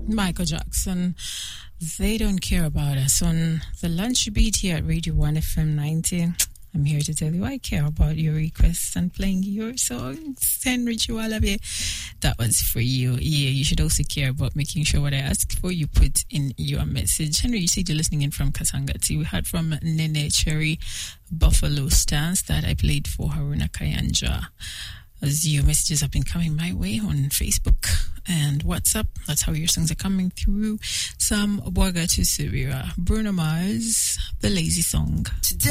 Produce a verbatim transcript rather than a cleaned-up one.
Michael Jackson. They don't care about us. On the lunch beat here at Radio one F M ninety, I'm here to tell you I care about your requests and playing your songs. Henry Chiwalabe, that was for you. Yeah, you should also care about making sure what I asked for you put in your message. Henry, you said you're listening in from Katangati. We heard from Nene Cherry, Buffalo Stance, that I played for Haruna Kayanja. As your messages have been coming my way on Facebook and WhatsApp, that's how your songs are coming through. Some Boaga to Surira, Bruno Mars, The Lazy Song. Today